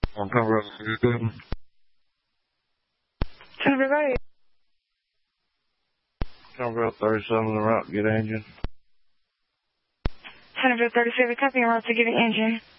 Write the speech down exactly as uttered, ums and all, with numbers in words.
I'm coming around to see you. Ten River. Come around thirty-seven on the route, get engine. Ten thirty-seven, copy en route to get an engine.